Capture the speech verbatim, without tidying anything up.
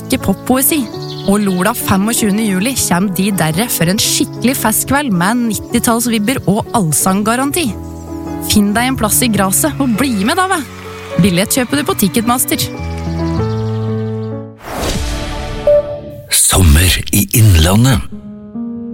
ikke poppoesi. Og Lola tjuefem juli kommer de derre for en skikkelig festkveld med nittitallsvibber og allsanggaranti. Finn deg en plass i graset og bli med da, hva? Billett kjøper du på Ticketmaster. Sommer i Innlandet.